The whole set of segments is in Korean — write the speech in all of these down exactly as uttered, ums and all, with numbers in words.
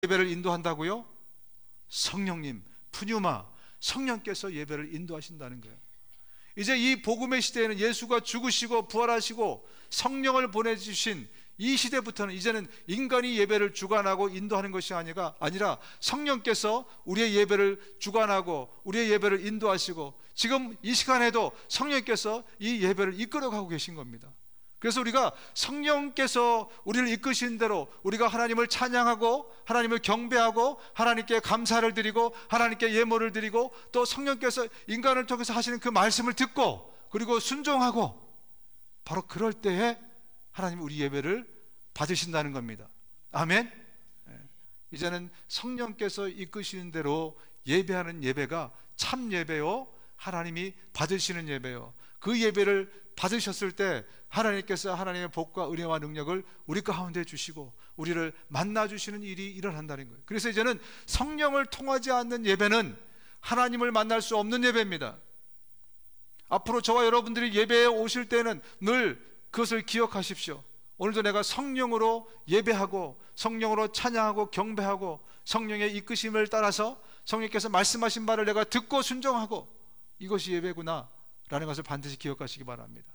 예배를 인도한다고요? 성령님, 푸뉴마, 성령께서 예배를 인도하신다는 거예요. 이제 이 복음의 시대에는 예수가 죽으시고 부활하시고 성령을 보내주신 이 시대부터는 이제는 인간이 예배를 주관하고 인도하는 것이 아니라 아니라 성령께서 우리의 예배를 주관하고 우리의 예배를 인도하시고 지금 이 시간에도 성령께서 이 예배를 이끌어가고 계신 겁니다. 그래서 우리가 성령께서 우리를 이끄신 대로 우리가 하나님을 찬양하고 하나님을 경배하고 하나님께 감사를 드리고 하나님께 예물을 드리고 또 성령께서 인간을 통해서 하시는 그 말씀을 듣고 그리고 순종하고 바로 그럴 때에 하나님이 우리 예배를 받으신다는 겁니다. 아멘. 이제는 성령께서 이끄시는 대로 예배하는 예배가 참 예배요, 하나님이 받으시는 예배요. 그 예배를 받으셨을 때 하나님께서 하나님의 복과 은혜와 능력을 우리 가운데 주시고 우리를 만나주시는 일이 일어난다는 거예요. 그래서 이제는 성령을 통하지 않는 예배는 하나님을 만날 수 없는 예배입니다. 앞으로 저와 여러분들이 예배에 오실 때는 늘 그것을 기억하십시오. 오늘도 내가 성령으로 예배하고 성령으로 찬양하고 경배하고 성령의 이끄심을 따라서 성령께서 말씀하신 바를 내가 듣고 순종하고 이것이 예배구나 라는 것을 반드시 기억하시기 바랍니다.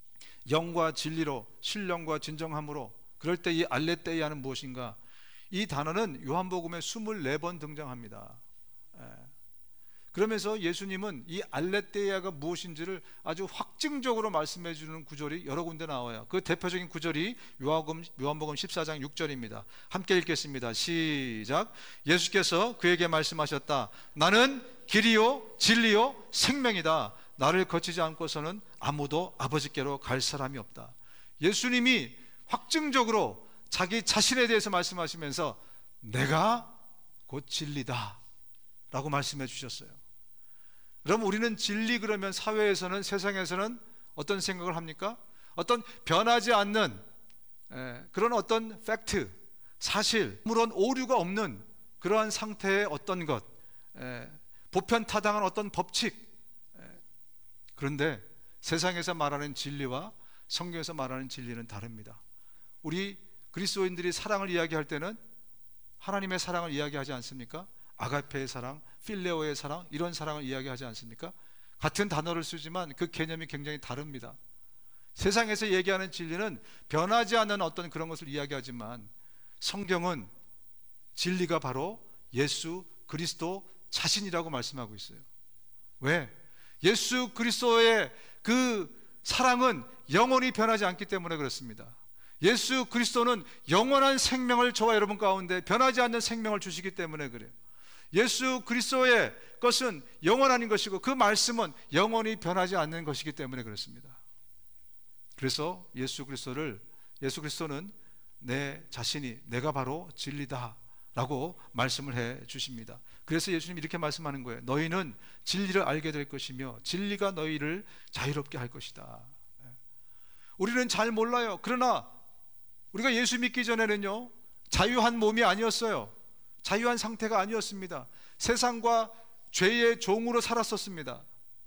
영과 진리로 신령과 진정함으로 그럴 때 이 알레떼이아는 무엇인가? 이 단어는 요한복음에 이십사 번 등장합니다. 예. 그러면서 예수님은 이 알레떼이아가 무엇인지를 아주 확증적으로 말씀해 주는 구절이 여러 군데 나와요. 그 대표적인 구절이 요한복음, 요한복음 십사 장 육 절입니다. 함께 읽겠습니다. 시작. 예수께서 그에게 말씀하셨다. 나는 길이요 진리요 생명이다. 나를 거치지 않고서는 아무도 아버지께로 갈 사람이 없다. 예수님이 확증적으로 자기 자신에 대해서 말씀하시면서 내가 곧 진리다 라고 말씀해 주셨어요. 그럼 우리는 진리 그러면 사회에서는 세상에서는 어떤 생각을 합니까? 어떤 변하지 않는 에, 그런 어떤 팩트, 사실, 아무런 오류가 없는 그러한 상태의 어떤 것, 에, 보편타당한 어떤 법칙. 에, 그런데 세상에서 말하는 진리와 성경에서 말하는 진리는 다릅니다. 우리 그리스도인들이 사랑을 이야기할 때는 하나님의 사랑을 이야기하지 않습니까? 아가페의 사랑, 필레오의 사랑, 이런 사랑을 이야기하지 않습니까? 같은 단어를 쓰지만 그 개념이 굉장히 다릅니다. 세상에서 얘기하는 진리는 변하지 않는 어떤 그런 것을 이야기하지만 성경은 진리가 바로 예수 그리스도 자신이라고 말씀하고 있어요. 왜? 예수 그리스도의 그 사랑은 영원히 변하지 않기 때문에 그렇습니다. 예수 그리스도는 영원한 생명을 저와 여러분 가운데 변하지 않는 생명을 주시기 때문에 그래요. 예수 그리스도의 것은 영원한 것이고 그 말씀은 영원히 변하지 않는 것이기 때문에 그렇습니다. 그래서 예수 그리스도를 예수 그리스도는 내 자신이 내가 바로 진리다 라고 말씀을 해 주십니다. 그래서 예수님이 이렇게 말씀하는 거예요. 너희는 진리를 알게 될 것이며 진리가 너희를 자유롭게 할 것이다. 우리는 잘 몰라요. 그러나 우리가 예수 믿기 전에는요 자유한 몸이 아니었어요. 자유한 상태가 아니었습니다. 세상과 죄의 종으로 살았었습니다.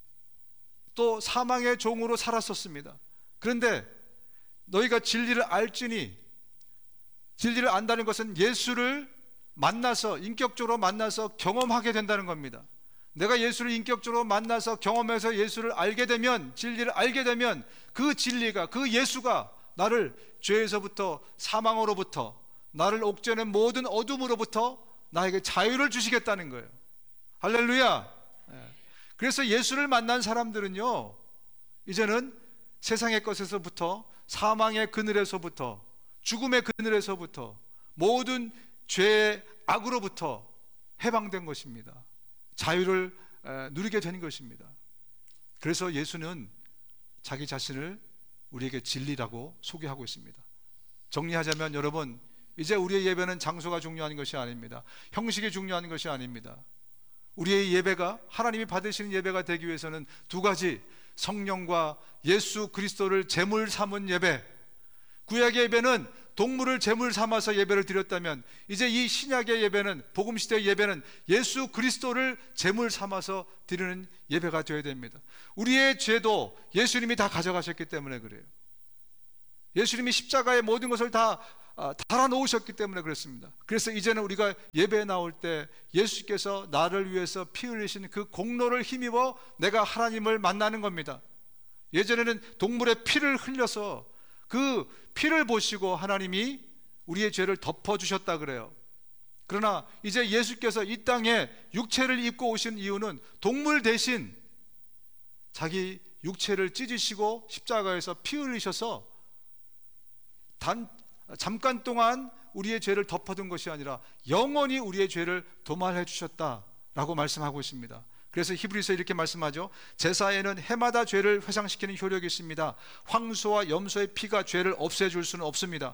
또 사망의 종으로 살았었습니다. 그런데 너희가 진리를 알지니, 진리를 안다는 것은 예수를 만나서 인격적으로 만나서 경험하게 된다는 겁니다. 내가 예수를 인격적으로 만나서 경험해서 예수를 알게 되면, 진리를 알게 되면 그 진리가, 그 예수가 나를 죄에서부터 사망으로부터 나를 옥죄는 모든 어둠으로부터 나에게 자유를 주시겠다는 거예요. 할렐루야. 그래서 예수를 만난 사람들은요 이제는 세상의 것에서부터, 사망의 그늘에서부터, 죽음의 그늘에서부터, 모든 죄의 악으로부터 해방된 것입니다. 자유를 누리게 된 것입니다. 그래서 예수는 자기 자신을 우리에게 진리라고 소개하고 있습니다. 정리하자면 여러분, 이제 우리의 예배는 장소가 중요한 것이 아닙니다. 형식이 중요한 것이 아닙니다. 우리의 예배가 하나님이 받으시는 예배가 되기 위해서는 두 가지, 성령과 예수 그리스도를 제물 삼은 예배. 구약의 예배는 동물을 제물 삼아서 예배를 드렸다면, 이제 이 신약의 예배는, 복음시대의 예배는 예수 그리스도를 제물 삼아서 드리는 예배가 되어야 됩니다. 우리의 죄도 예수님이 다 가져가셨기 때문에 그래요. 예수님이 십자가의 모든 것을 다 달아놓으셨기 때문에 그렇습니다. 그래서 이제는 우리가 예배에 나올 때 예수께서 나를 위해서 피 흘리신 그 공로를 힘입어 내가 하나님을 만나는 겁니다. 예전에는 동물의 피를 흘려서 그 피를 보시고 하나님이 우리의 죄를 덮어주셨다 그래요. 그러나 이제 예수께서 이 땅에 육체를 입고 오신 이유는 동물 대신 자기 육체를 찢으시고 십자가에서 피 흘리셔서 단 잠깐 동안 우리의 죄를 덮어둔 것이 아니라 영원히 우리의 죄를 도말해 주셨다라고 말씀하고 있습니다. 그래서 히브리서에 이렇게 말씀하죠. 제사에는 해마다 죄를 회상시키는 효력이 있습니다. 황소와 염소의 피가 죄를 없애줄 수는 없습니다.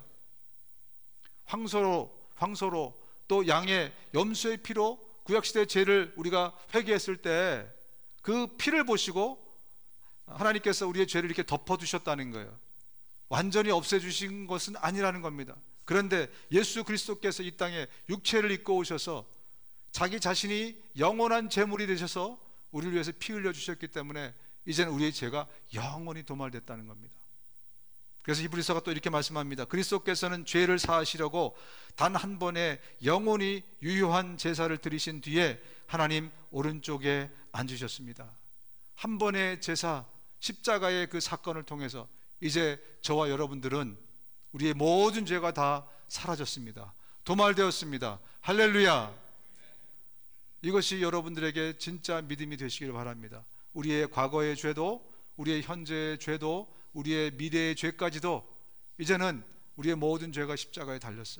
황소로, 황소로 또 양의 염소의 피로 구약시대의 죄를 우리가 회개했을 때 그 피를 보시고 하나님께서 우리의 죄를 이렇게 덮어두셨다는 거예요. 완전히 없애주신 것은 아니라는 겁니다. 그런데 예수 그리스도께서 이 땅에 육체를 입고 오셔서 자기 자신이 영원한 제물이 되셔서 우리를 위해서 피 흘려주셨기 때문에 이제는 우리의 죄가 영원히 도말됐다는 겁니다. 그래서 히브리서가 또 이렇게 말씀합니다. 그리스도께서는 죄를 사하시려고 단 한 번에 영원히 유효한 제사를 드리신 뒤에 하나님 오른쪽에 앉으셨습니다. 한 번의 제사, 십자가의 그 사건을 통해서 이제 저와 여러분들은 우리의 모든 죄가 다 사라졌습니다. 도말되었습니다. 할렐루야. 이것이 여러분들에게 진짜 믿음이 되시길 바랍니다. 우리의 과거의 죄도, 우리의 현재의 죄도, 우리의 미래의 죄까지도 이제는 우리의 모든 죄가 십자가에 달렸어요.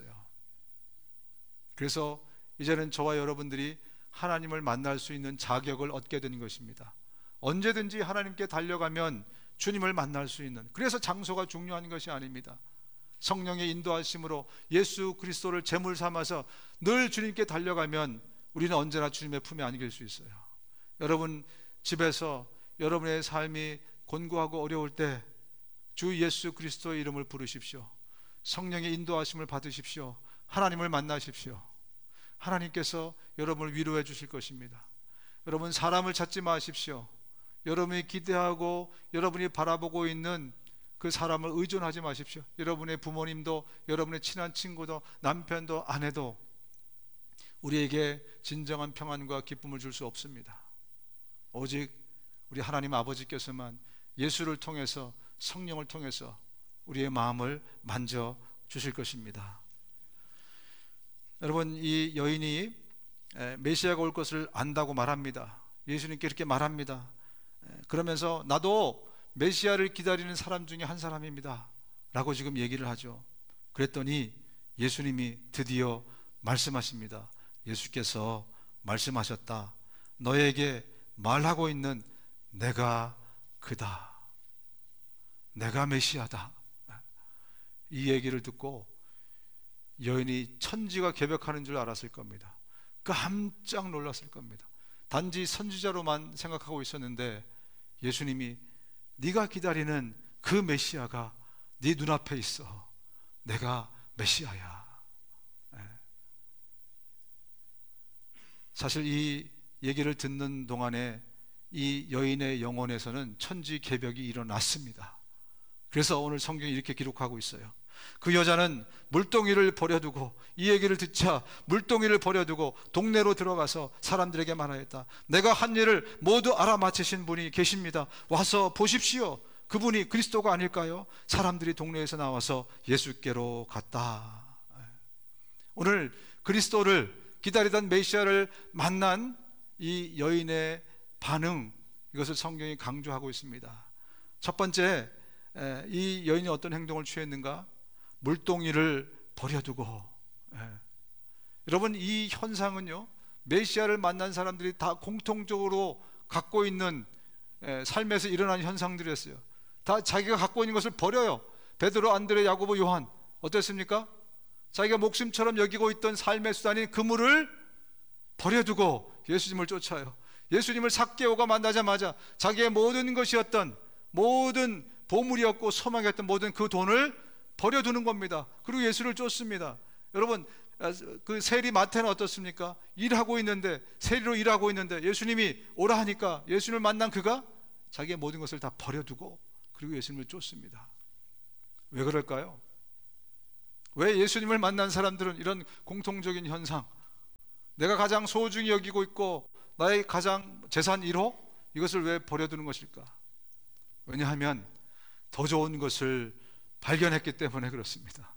그래서 이제는 저와 여러분들이 하나님을 만날 수 있는 자격을 얻게 된 것입니다. 언제든지 하나님께 달려가면 주님을 만날 수 있는, 그래서 장소가 중요한 것이 아닙니다. 성령의 인도하심으로 예수 그리스도를 제물 삼아서 늘 주님께 달려가면 우리는 언제나 주님의 품에 안길 수 있어요. 여러분 집에서 여러분의 삶이 곤고하고 어려울 때 주 예수 그리스도의 이름을 부르십시오. 성령의 인도하심을 받으십시오. 하나님을 만나십시오. 하나님께서 여러분을 위로해 주실 것입니다. 여러분 사람을 찾지 마십시오. 여러분이 기대하고 여러분이 바라보고 있는 그 사람을 의존하지 마십시오. 여러분의 부모님도, 여러분의 친한 친구도, 남편도, 아내도 우리에게 진정한 평안과 기쁨을 줄 수 없습니다. 오직 우리 하나님 아버지께서만 예수를 통해서, 성령을 통해서 우리의 마음을 만져 주실 것입니다. 여러분, 이 여인이 메시아가 올 것을 안다고 말합니다. 예수님께 이렇게 말합니다. 그러면서 나도 메시아를 기다리는 사람 중에 한 사람입니다 라고 지금 얘기를 하죠. 그랬더니 예수님이 드디어 말씀하십니다. 예수께서 말씀하셨다. 너에게 말하고 있는 내가 그다. 내가 메시아다. 이 얘기를 듣고 여인이 천지가 개벽하는 줄 알았을 겁니다. 깜짝 놀랐을 겁니다. 단지 선지자로만 생각하고 있었는데 예수님이 네가 기다리는 그 메시아가 네 눈앞에 있어. 내가 메시아야. 사실 이 얘기를 듣는 동안에 이 여인의 영혼에서는 천지개벽이 일어났습니다. 그래서 오늘 성경이 이렇게 기록하고 있어요. 그 여자는 물동이를 버려두고, 이 얘기를 듣자 물동이를 버려두고 동네로 들어가서 사람들에게 말하였다. 내가 한 일을 모두 알아맞히신 분이 계십니다. 와서 보십시오. 그분이 그리스도가 아닐까요? 사람들이 동네에서 나와서 예수께로 갔다. 오늘 그리스도를 기다리던 메시아를 만난 이 여인의 반응, 이것을 성경이 강조하고 있습니다. 첫 번째, 이 여인이 어떤 행동을 취했는가? 물동이를 버려두고. 여러분, 이 현상은요, 메시아를 만난 사람들이 다 공통적으로 갖고 있는 삶에서 일어나는 현상들이었어요. 다 자기가 갖고 있는 것을 버려요. 베드로, 안드레, 야고보, 요한 어땠습니까? 자기가 목숨처럼 여기고 있던 삶의 수단인 그물을 버려두고 예수님을 쫓아요. 예수님을 삭개오가 만나자마자 자기의 모든 것이었던, 모든 보물이었고 소망이었던 모든 그 돈을 버려두는 겁니다. 그리고 예수를 쫓습니다. 여러분, 그 세리 마태는 어떻습니까? 일하고 있는데, 세리로 일하고 있는데 예수님이 오라 하니까 예수님을 만난 그가 자기의 모든 것을 다 버려두고 그리고 예수님을 쫓습니다. 왜 그럴까요? 왜 예수님을 만난 사람들은 이런 공통적인 현상, 내가 가장 소중히 여기고 있고 나의 가장 재산 일 호, 이것을 왜 버려두는 것일까? 왜냐하면 더 좋은 것을 발견했기 때문에 그렇습니다.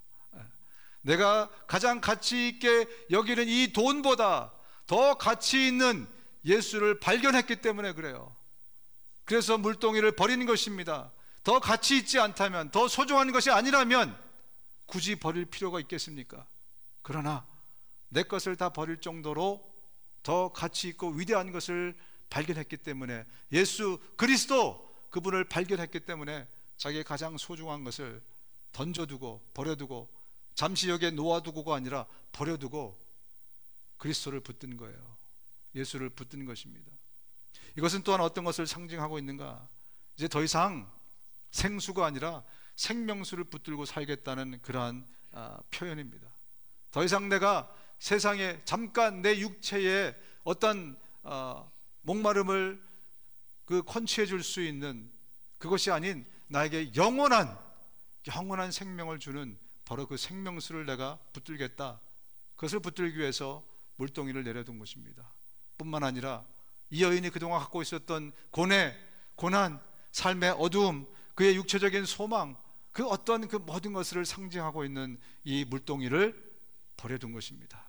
내가 가장 가치 있게 여기는 이 돈보다 더 가치 있는 예수를 발견했기 때문에 그래요. 그래서 물동이를 버리는 것입니다. 더 가치 있지 않다면, 더 소중한 것이 아니라면 굳이 버릴 필요가 있겠습니까? 그러나 내 것을 다 버릴 정도로 더 가치 있고 위대한 것을 발견했기 때문에, 예수 그리스도 그분을 발견했기 때문에 자기의 가장 소중한 것을 던져두고 버려두고, 잠시 여기에 놓아두고가 아니라 버려두고 그리스도를 붙든 거예요. 예수를 붙든 것입니다. 이것은 또한 어떤 것을 상징하고 있는가? 이제 더 이상 생수가 아니라 생명수를 붙들고 살겠다는 그러한 아, 표현입니다. 더 이상 내가 세상에 잠깐 내 육체에 어떤 어, 목마름을 그 컨치해 줄 수 있는 그것이 아닌 나에게 영원한 영원한 생명을 주는 바로 그 생명수를 내가 붙들겠다. 그것을 붙들기 위해서 물동이를 내려둔 것입니다. 뿐만 아니라 이 여인이 그동안 갖고 있었던 고뇌, 고난, 삶의 어두움, 그의 육체적인 소망, 그 어떤 그 모든 것을 상징하고 있는 이 물동이를 버려둔 것입니다.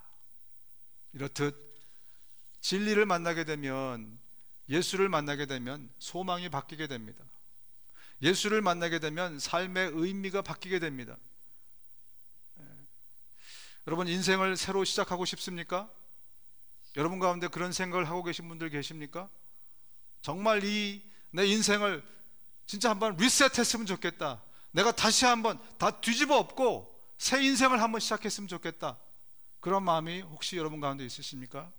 이렇듯 진리를 만나게 되면, 예수를 만나게 되면 소망이 바뀌게 됩니다. 예수를 만나게 되면 삶의 의미가 바뀌게 됩니다. 예. 여러분, 인생을 새로 시작하고 싶습니까? 여러분 가운데 그런 생각을 하고 계신 분들 계십니까? 정말 이 내 인생을 진짜 한번 리셋했으면 좋겠다, 내가 다시 한번 다 뒤집어 엎고 새 인생을 한번 시작했으면 좋겠다, 그런 마음이 혹시 여러분 가운데 있으십니까?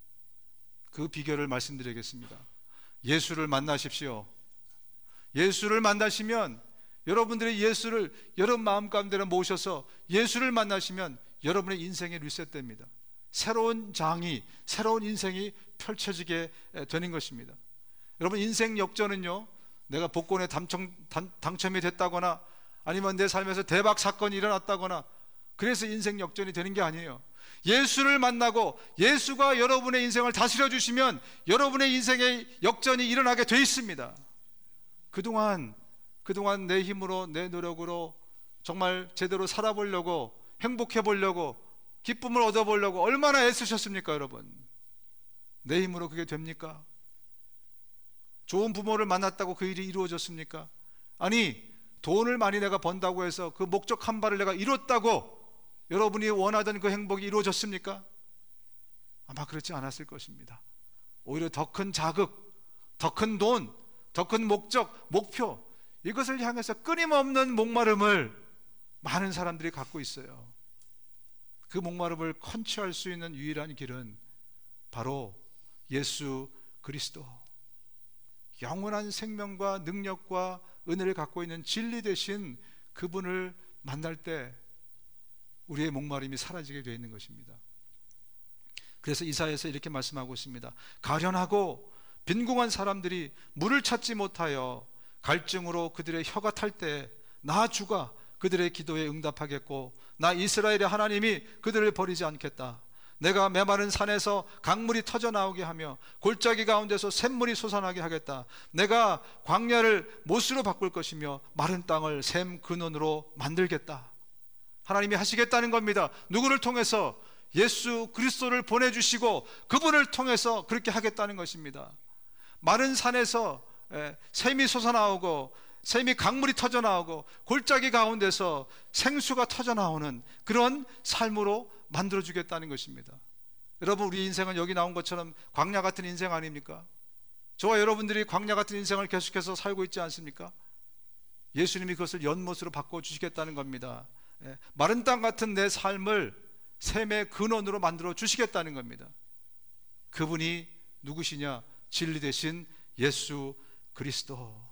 그 비결을 말씀드리겠습니다. 예수를 만나십시오. 예수를 만나시면, 여러분들이 예수를 여러분 마음 가운데 모셔서 예수를 만나시면 여러분의 인생이 리셋됩니다. 새로운 장이, 새로운 인생이 펼쳐지게 되는 것입니다. 여러분, 인생 역전은요, 내가 복권에 당첨, 당첨이 됐다거나 아니면 내 삶에서 대박 사건이 일어났다거나 그래서 인생 역전이 되는 게 아니에요. 예수를 만나고 예수가 여러분의 인생을 다스려 주시면 여러분의 인생의 역전이 일어나게 돼 있습니다. 그동안 그동안 내 힘으로, 내 노력으로 정말 제대로 살아보려고, 행복해 보려고, 기쁨을 얻어보려고 얼마나 애쓰셨습니까? 여러분, 내 힘으로 그게 됩니까? 좋은 부모를 만났다고 그 일이 이루어졌습니까? 아니, 돈을 많이 내가 번다고 해서 그 목적 한 바를 내가 이뤘다고 여러분이 원하던 그 행복이 이루어졌습니까? 아마 그렇지 않았을 것입니다. 오히려 더 큰 자극, 더 큰 돈, 더 큰 목적, 목표, 이것을 향해서 끊임없는 목마름을 많은 사람들이 갖고 있어요. 그 목마름을 컨트롤할 수 있는 유일한 길은 바로 예수 그리스도, 영원한 생명과 능력과 은혜를 갖고 있는 진리 되신 그분을 만날 때 우리의 목마름이 사라지게 되어 있는 것입니다. 그래서 이사야에서 이렇게 말씀하고 있습니다. 가련하고 빈궁한 사람들이 물을 찾지 못하여 갈증으로 그들의 혀가 탈 때 나 주가 그들의 기도에 응답하겠고 나 이스라엘의 하나님이 그들을 버리지 않겠다. 내가 메마른 산에서 강물이 터져 나오게 하며 골짜기 가운데서 샘물이 솟아나게 하겠다. 내가 광야를 못으로 바꿀 것이며 마른 땅을 샘 근원으로 만들겠다. 하나님이 하시겠다는 겁니다. 누구를 통해서? 예수 그리스도를 보내주시고 그분을 통해서 그렇게 하겠다는 것입니다. 마른 산에서 샘이 솟아나오고 샘이 강물이 터져 나오고 골짜기 가운데서 생수가 터져 나오는 그런 삶으로 만들어주겠다는 것입니다. 여러분, 우리 인생은 여기 나온 것처럼 광야 같은 인생 아닙니까? 저와 여러분들이 광야 같은 인생을 계속해서 살고 있지 않습니까? 예수님이 그것을 연못으로 바꿔주시겠다는 겁니다. 마른 땅 같은 내 삶을 샘의 근원으로 만들어 주시겠다는 겁니다. 그분이 누구시냐? 진리 되신 예수 그리스도.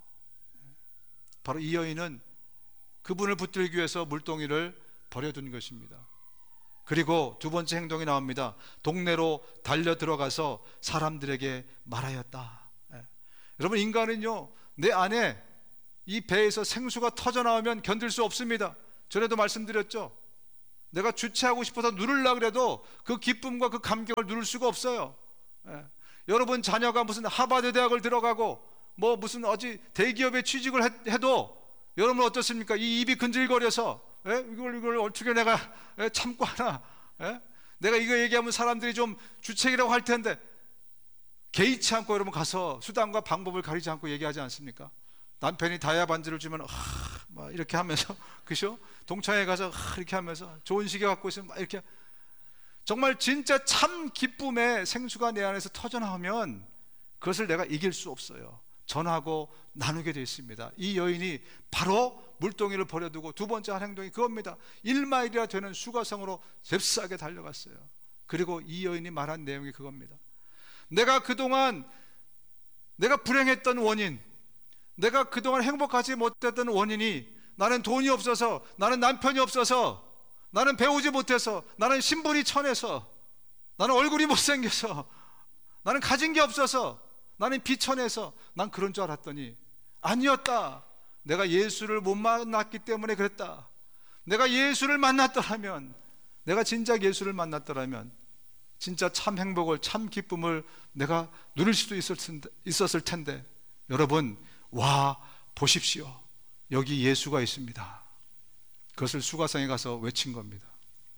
바로 이 여인은 그분을 붙들기 위해서 물동이를 버려둔 것입니다. 그리고 두 번째 행동이 나옵니다. 동네로 달려 들어가서 사람들에게 말하였다. 예. 여러분, 인간은요, 내 안에 이 배에서 생수가 터져 나오면 견딜 수 없습니다. 전에도 말씀드렸죠. 내가 주체하고 싶어서 누르려고 해도 그 기쁨과 그 감격을 누를 수가 없어요. 예. 여러분 자녀가 무슨 하버드 대학을 들어가고 뭐 무슨 어디 대기업에 취직을 해도 여러분 어떻습니까? 이 입이 근질거려서 예? 이걸 이걸 어떻게 내가 예? 참고 하나? 예? 내가 이거 얘기하면 사람들이 좀 주책이라고 할 텐데 개의치 않고 여러분 가서 수단과 방법을 가리지 않고 얘기하지 않습니까? 남편이 다이아 반지를 주면 아, 막 이렇게 하면서 그죠? 동창회 가서 아, 이렇게 하면서 좋은 시계 갖고 있으면 막 이렇게 정말 진짜 참 기쁨의 생수가 내 안에서 터져나오면 그것을 내가 이길 수 없어요. 전하고 나누게 되어 있습니다. 이 여인이 바로 물동이를 버려두고 두 번째 한 행동이 그겁니다. 일 마일이나 되는 수가성으로 잽싸게 달려갔어요. 그리고 이 여인이 말한 내용이 그겁니다. 내가 그동안 내가 불행했던 원인, 내가 그동안 행복하지 못했던 원인이 나는 돈이 없어서, 나는 남편이 없어서, 나는 배우지 못해서, 나는 신분이 천해서, 나는 얼굴이 못생겨서, 나는 가진 게 없어서, 나는 비천해서 난 그런 줄 알았더니 아니었다. 내가 예수를 못 만났기 때문에 그랬다. 내가 예수를 만났더라면, 내가 진짜 예수를 만났더라면 진짜 참 행복을, 참 기쁨을 내가 누릴 수도 있었을 텐데, 여러분 와 보십시오. 여기 예수가 있습니다. 그것을 수가성에 가서 외친 겁니다.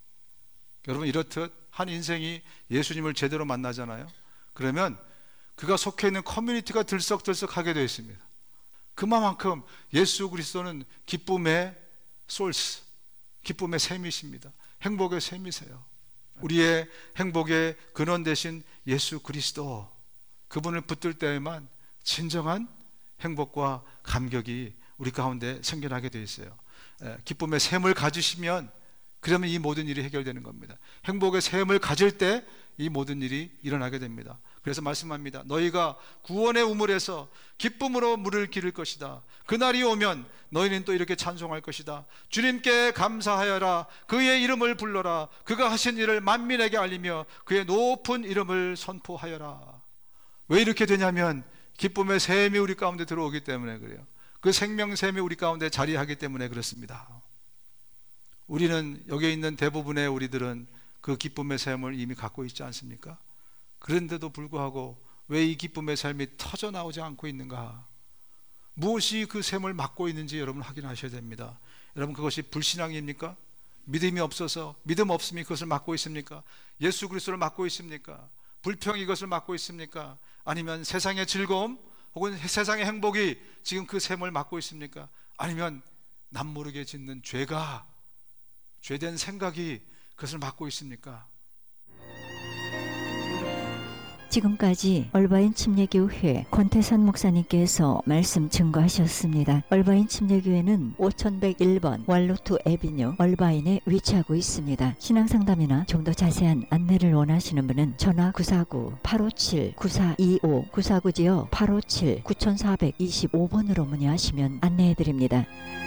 여러분 이렇듯 한 인생이 예수님을 제대로 만나잖아요. 그러면 그가 속해 있는 커뮤니티가 들썩들썩하게 되어 있습니다. 그만큼 예수 그리스도는 기쁨의 소스, 기쁨의 샘이십니다. 행복의 샘이세요. 우리의 행복의 근원 되신 예수 그리스도, 그분을 붙들 때에만 진정한 행복과 감격이 우리 가운데 생겨나게 되어 있어요. 기쁨의 샘을 가지시면 그러면 이 모든 일이 해결되는 겁니다. 행복의 샘을 가질 때 이 모든 일이 일어나게 됩니다. 그래서 말씀합니다. 너희가 구원의 우물에서 기쁨으로 물을 기를 것이다. 그날이 오면 너희는 또 이렇게 찬송할 것이다. 주님께 감사하여라. 그의 이름을 불러라. 그가 하신 일을 만민에게 알리며 그의 높은 이름을 선포하여라. 왜 이렇게 되냐면 기쁨의 샘이 우리 가운데 들어오기 때문에 그래요. 그 생명샘이 우리 가운데 자리하기 때문에 그렇습니다. 우리는 여기 있는 대부분의 우리들은 그 기쁨의 샘을 이미 갖고 있지 않습니까? 그런데도 불구하고 왜 이 기쁨의 샘이 터져나오지 않고 있는가? 무엇이 그 샘을 막고 있는지 여러분 확인하셔야 됩니다. 여러분 그것이 불신앙입니까? 믿음이 없어서, 믿음 없음이 그것을 막고 있습니까? 예수 그리스도를 막고 있습니까? 불평이 그것을 막고 있습니까? 아니면 세상의 즐거움 혹은 세상의 행복이 지금 그 샘을 막고 있습니까? 아니면 남모르게 짓는 죄가, 죄된 생각이 그것을 막고 있습니까? 지금까지 얼바인 침례교회 권태산 목사님께서 말씀 증거하셨습니다. 얼바인 침례교회는 오천백일 번 왈로투 에비뉴 얼바인에 위치하고 있습니다. 신앙상담이나 좀 더 자세한 안내를 원하시는 분은 전화 구사구 팔오칠 구사이오 구사구지요 팔오칠 구사이오 번으로 문의하시면 안내해드립니다.